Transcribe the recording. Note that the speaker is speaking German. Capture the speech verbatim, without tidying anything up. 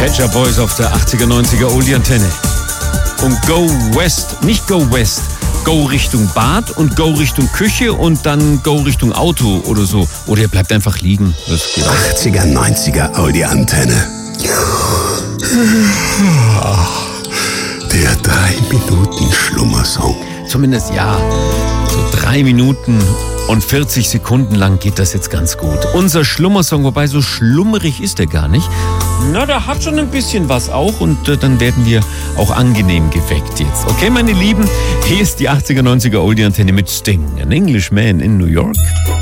Pet Shop Boys auf der achtziger, neunziger Oldie-Antenne. Und Go West, nicht Go West, Go Richtung Bad und Go Richtung Küche und dann Go Richtung Auto oder so. Oder ihr bleibt einfach liegen. Das geht auch. achtziger, neunziger Oldie-Antenne. Der drei Minuten Schlummersong. Zumindest ja, so drei Minuten und vierzig Sekunden lang geht das jetzt ganz gut. Unser Schlummersong, wobei so schlummerig ist er gar nicht. Na, der hat schon ein bisschen was auch und äh, dann werden wir auch angenehm geweckt jetzt. Okay, meine Lieben, hier ist die achtziger, neunziger Oldie-Antenne mit Sting, an Englishman in New York.